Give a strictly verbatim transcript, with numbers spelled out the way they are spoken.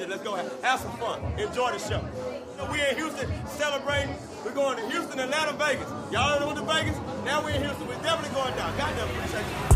shit. Let's go have, have some fun. Enjoy the show. We in Houston celebrating. We're going to Houston, Atlanta, Vegas. Y'all done went to Vegas? Now we in Houston. We're definitely going down. Goddamn appreciate you.